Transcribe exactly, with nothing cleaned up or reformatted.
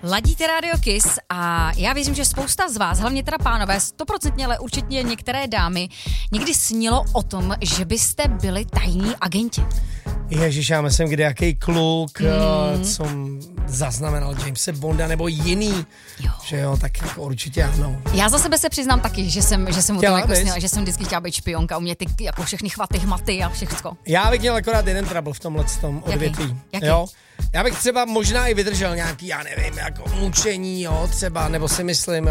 Ladíte Radio Kiss a já věřím, že spousta z vás, hlavně teda pánové, stoprocentně, ale určitě některé dámy, někdy snilo o tom, že byste byli tajní agenti. Ježiš, já myslím, kde jaký kluk, mm. co zaznamenal Jamese Bonda nebo jiný, jo. že jo, tak jako určitě ano. Já za sebe se přiznám taky, že jsem, že jsem o tom jako snila, že jsem vždycky chtěla být špionka, umět ty jako všechny chvaty, hmaty a všechno. Já bych měl akorát jeden trouble v tomhle tom odvětví. Jaký? Jo. Já bych třeba možná i vydržel nějaký, já nevím, jako mučení, jo, třeba, nebo si myslím,